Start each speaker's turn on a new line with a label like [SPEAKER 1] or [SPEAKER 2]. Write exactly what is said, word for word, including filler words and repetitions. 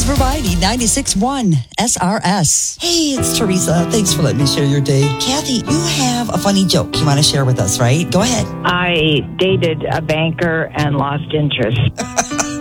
[SPEAKER 1] is Variety ninety-six point one S R S. Hey, it's Teresa. Thanks for letting me share your day. Kathy, you have a funny joke you want to share with us, right? Go ahead.
[SPEAKER 2] I dated a banker and lost interest.